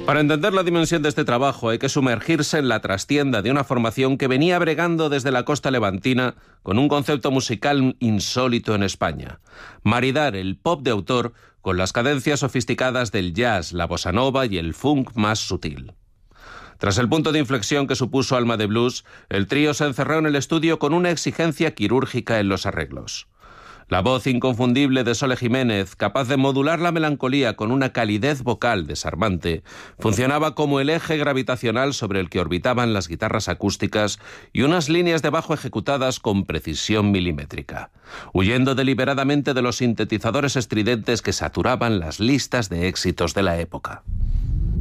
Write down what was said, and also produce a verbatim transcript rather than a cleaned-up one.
Para entender la dimensión de este trabajo hay que sumergirse en la trastienda de una formación que venía bregando desde la costa levantina con un concepto musical insólito en España: maridar el pop de autor con las cadencias sofisticadas del jazz, la bossa nova y el funk más sutil. Tras el punto de inflexión que supuso Alma de Blues, el trío se encerró en el estudio con una exigencia quirúrgica en los arreglos. La voz inconfundible de Sole Jiménez, capaz de modular la melancolía con una calidez vocal desarmante, funcionaba como el eje gravitacional sobre el que orbitaban las guitarras acústicas y unas líneas de bajo ejecutadas con precisión milimétrica, huyendo deliberadamente de los sintetizadores estridentes que saturaban las listas de éxitos de la época.